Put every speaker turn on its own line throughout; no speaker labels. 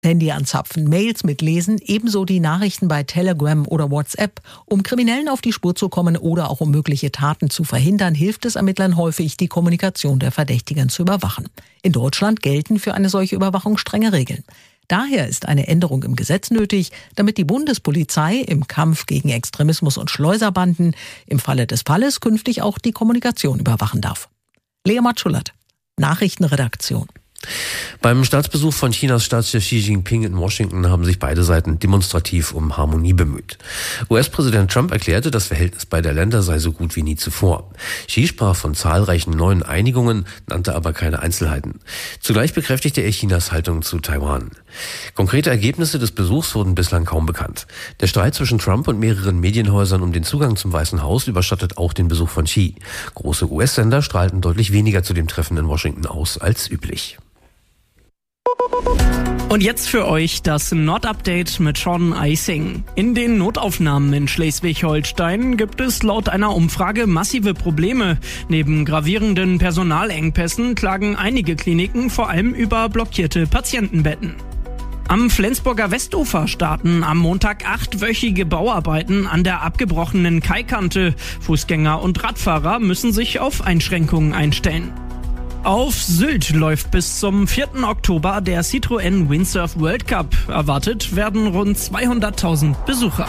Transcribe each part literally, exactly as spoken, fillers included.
Handy anzapfen, Mails mitlesen, ebenso die Nachrichten bei Telegram oder WhatsApp. Um Kriminellen auf die Spur zu kommen oder auch um mögliche Taten zu verhindern, hilft es Ermittlern häufig, die Kommunikation der Verdächtigen zu überwachen. In Deutschland gelten für eine solche Überwachung strenge Regeln. Daher ist eine Änderung im Gesetz nötig, damit die Bundespolizei im Kampf gegen Extremismus und Schleuserbanden im Falle des Falles künftig auch die Kommunikation überwachen darf. Lea Matschulat, Nachrichtenredaktion.
Beim Staatsbesuch von Chinas Staatschef Xi Jinping in Washington haben sich beide Seiten demonstrativ um Harmonie bemüht. U S-Präsident Trump erklärte, das Verhältnis beider Länder sei so gut wie nie zuvor. Xi sprach von zahlreichen neuen Einigungen, nannte aber keine Einzelheiten. Zugleich bekräftigte er Chinas Haltung zu Taiwan. Konkrete Ergebnisse des Besuchs wurden bislang kaum bekannt. Der Streit zwischen Trump und mehreren Medienhäusern um den Zugang zum Weißen Haus überschattet auch den Besuch von Xi. Große U S-Sender strahlten deutlich weniger zu dem Treffen in Washington aus als üblich.
Und jetzt für euch das Nord-Update mit Sean Eising. In den Notaufnahmen in Schleswig-Holstein gibt es laut einer Umfrage massive Probleme. Neben gravierenden Personalengpässen klagen einige Kliniken vor allem über blockierte Patientenbetten. Am Flensburger Westufer starten am Montag achtwöchige Bauarbeiten an der abgebrochenen Kaikante. Fußgänger und Radfahrer müssen sich auf Einschränkungen einstellen. Auf Sylt läuft bis zum vierten Oktober der Citroën Windsurf World Cup. Erwartet werden rund zweihunderttausend Besucher.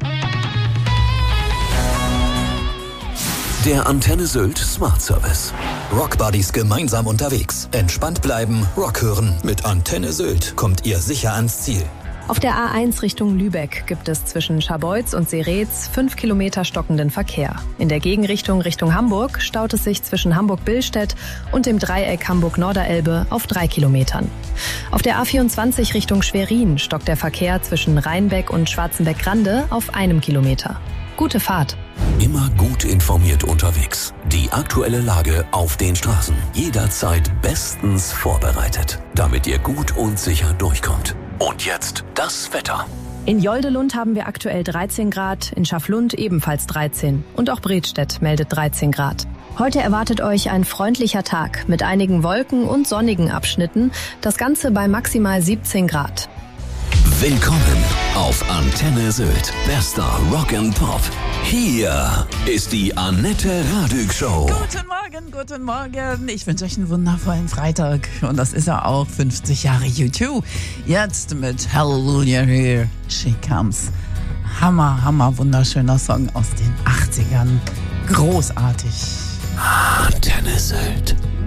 Der Antenne Sylt Smart Service. Rock Buddies gemeinsam unterwegs. Entspannt bleiben, Rock hören. Mit Antenne Sylt kommt ihr sicher ans Ziel.
Auf der A eins Richtung Lübeck gibt es zwischen Scharbeutz und Seretz fünf Kilometer stockenden Verkehr. In der Gegenrichtung Richtung Hamburg staut es sich zwischen Hamburg-Billstedt und dem Dreieck Hamburg-Norderelbe auf drei Kilometern. Auf der A vierundzwanzig Richtung Schwerin stockt der Verkehr zwischen Rheinbeck und Schwarzenbeck-Grande auf einem Kilometer. Gute Fahrt.
Immer gut informiert unterwegs. Die aktuelle Lage auf den Straßen. Jederzeit bestens vorbereitet, damit ihr gut und sicher durchkommt. Und jetzt das Wetter.
In Joldelund haben wir aktuell dreizehn Grad, in Schaflund ebenfalls dreizehn und auch Bredstedt meldet dreizehn Grad. Heute erwartet euch ein freundlicher Tag mit einigen Wolken und sonnigen Abschnitten, das Ganze bei maximal siebzehn Grad.
Willkommen auf Antenne Sylt. Bester Rock and Pop. Hier ist die Annette Radig Show.
Guten Morgen, guten Morgen. Ich wünsche euch einen wundervollen Freitag. Und das ist ja auch fünfzig Jahre U zwei. Jetzt mit Hallelujah Here She Comes. Hammer, hammer, wunderschöner Song aus den achtzigern. Großartig.
Antenne Sylt.